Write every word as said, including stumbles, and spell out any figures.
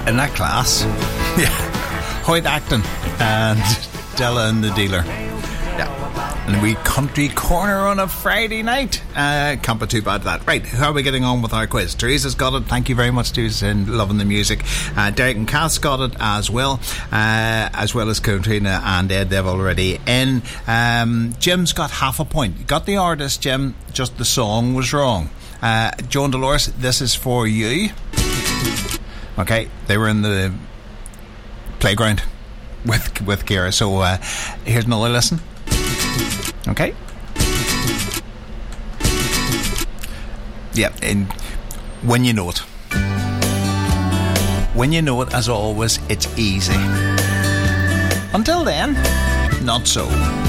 In that class. Yeah. Hoyt Acton and Della and the Dealer. Yeah. And a wee country corner on a Friday night. Uh, can't be too bad at that. Right, how are we getting on with our quiz? Teresa's got it. Thank you very much, Teresa, and loving the music. Uh, Derek and Cass got it as well, uh, as well as Katrina and Ed. They've already in. Um, Jim's got half a point. You got the artist, Jim, just the song was wrong. Uh, Joan Dolores, this is for you. Okay, they were in the playground with with Kira. So uh, here's another listen. Okay. Yeah, and when you know it. When you know it, as always, it's easy. Until then, not so.